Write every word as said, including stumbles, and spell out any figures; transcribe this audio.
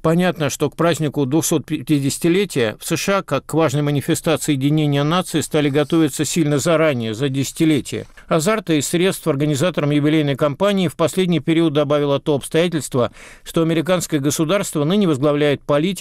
Понятно, что к празднику двухсотпятидесятилетия в США, как к важной манифестации единения нации, стали готовиться сильно заранее, за десятилетие. Азарта и средств организаторам юбилейной кампании в последний период добавило то обстоятельство, что американское государство ныне возглавляет политик,